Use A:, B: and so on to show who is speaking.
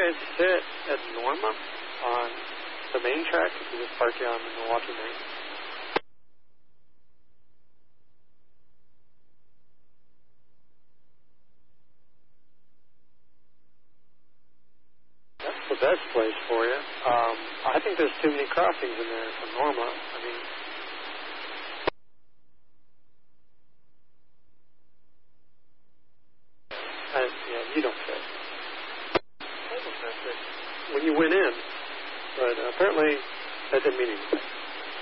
A: guys sit at Norma on the main track if you just park you on the Milwaukee Main. That's the best place for you. I think there's too many crossings in there for Norma. I mean, yeah, you don't fit. When you went in, but apparently that didn't mean anything.